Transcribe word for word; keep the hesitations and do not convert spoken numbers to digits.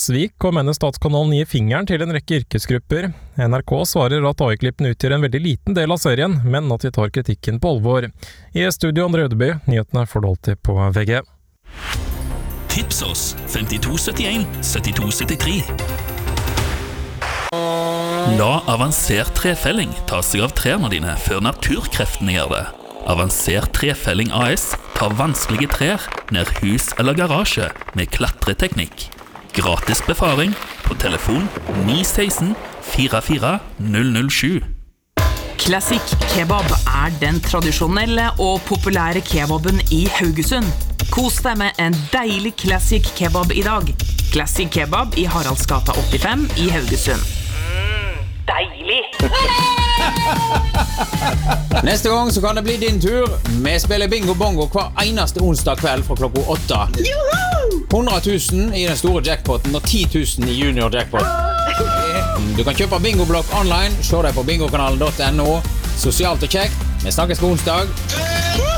Svik og mener Statskanalen gir fingeren til en rekke yrkesgrupper. N R K svarer at A I-klippene utgjør en veldig liten del av serien, men at de tar kritikken på alvor. I studio Andre Ødeby, nyhetene får du alltid på V G. Tips oss femtito syttien syttito syttitre. La avansert trefelling ta seg av trærne dine før naturkreftene gjør det. Avansert trefelling A S tar vanskelige trær ned hus eller garasje med klatreteknikk. Gratis befaring på telefon ni ett seks fire fire null null sju. Classic Kebab er den tradisjonelle og populære kebaben i Haugesund. Kos deg med en deilig Classic Kebab i dag. Classic Kebab i Haraldsgata åttifem i Haugesund. Mm, deilig! Neste gang så kan det bli din tur. Vi spiller bingo bongo hver eneste onsdag kveld fra klokka åtte. hundre tusen i den store jackpoten og ti tusen i junior jackpot. Du kan kjøpe bingoblokk online. Se deg på bingokanalen punktum no. Sosialt og kjekt. Vi snakkes på onsdag.